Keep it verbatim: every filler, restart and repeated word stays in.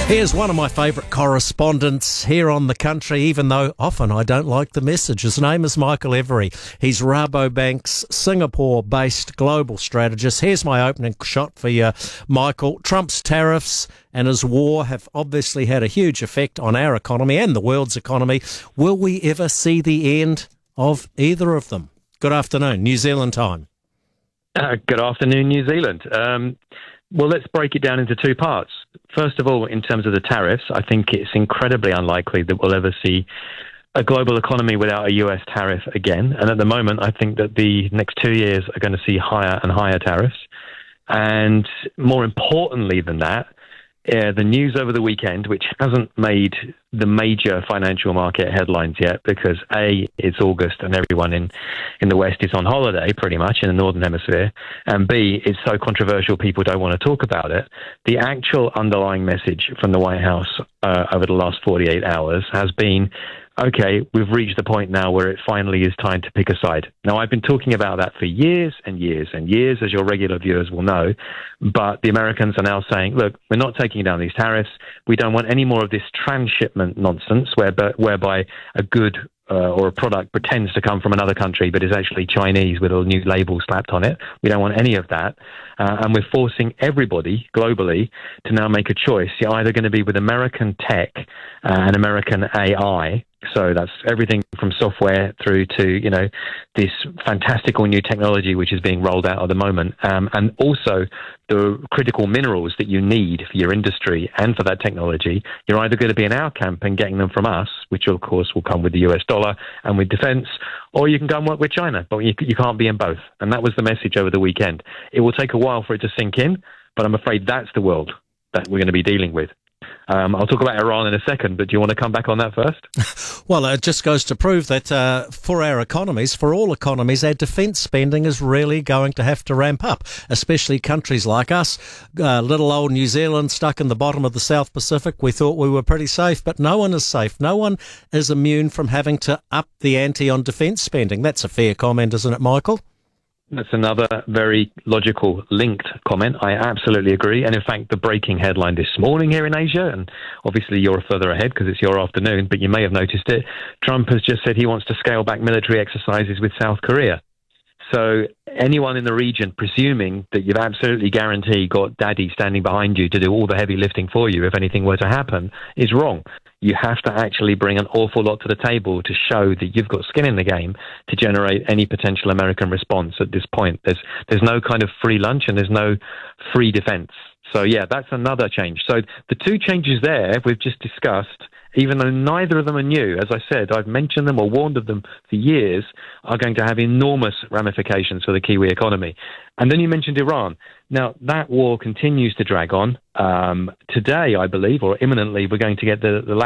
Here's one of my favourite correspondents here on The Country, even though often I don't like the message. His name is Michael Every. He's Rabobank's Singapore-based global strategist. Here's my opening shot for you, Michael. Trump's tariffs and his war have obviously had a huge effect on our economy and the world's economy. Will we ever see the end of either of them? Good afternoon, New Zealand time. Uh, good afternoon, New Zealand. Um, well, let's break it down into two parts. First of all, in terms of the tariffs, I think it's incredibly unlikely that we'll ever see a global economy without a U S tariff again. And at the moment, I think that the next two years are going to see higher and higher tariffs. And more importantly than that, Uh, the news over the weekend, which hasn't made the major financial market headlines yet because A, it's August and everyone in, in the West is on holiday pretty much in the Northern Hemisphere, and B, it's so controversial people don't want to talk about it. The actual underlying message from the White House uh, over the last forty-eight hours has been, okay, we've reached the point now where it finally is time to pick a side. Now, I've been talking about that for years and years and years, as your regular viewers will know, but the Americans are now saying, look, we're not taking down these tariffs. We don't want any more of this transshipment nonsense whereby, whereby a good uh, or a product pretends to come from another country but is actually Chinese with a new label slapped on it. We don't want any of that. Uh, and we're forcing everybody globally to now make a choice. You're either going to be with American tech uh, and American A I. So that's everything from software through to, you know, this fantastical new technology which is being rolled out at the moment. Um, and also the critical minerals that you need for your industry and for that technology. You're either going to be in our camp and getting them from us, which of course will come with the U S dollar and with defense, or you can go and work with China, but you, you can't be in both. And that was the message over the weekend. It will take a while for it to sink in, but I'm afraid that's the world that we're going to be dealing with. Um, I'll talk about Iran in a second, but do you want to come back on that first? Well, it just goes to prove that uh, for our economies, for all economies, our defence spending is really going to have to ramp up, especially countries like us. Uh, little old New Zealand stuck in the bottom of the South Pacific. We thought we were pretty safe, but no one is safe. No one is immune from having to up the ante on defence spending. That's a fair comment, isn't it, Michael? That's another very logical linked comment. I absolutely agree. And in fact, the breaking headline this morning here in Asia, and obviously you're further ahead because it's your afternoon, but you may have noticed it, Trump has just said he wants to scale back military exercises with South Korea. So anyone in the region presuming that you've absolutely guaranteed got daddy standing behind you to do all the heavy lifting for you if anything were to happen is wrong. You have to actually bring an awful lot to the table to show that you've got skin in the game to generate any potential American response at this point. There's there's no kind of free lunch and there's no free defense. So, yeah, that's another change. So the two changes there we've just discussed, even though neither of them are new, as I said, I've mentioned them or warned of them for years, are going to have enormous ramifications for the Kiwi economy. And then you mentioned Iran. Now, that war continues to drag on. Um, today, I believe, or imminently, we're going to get the, the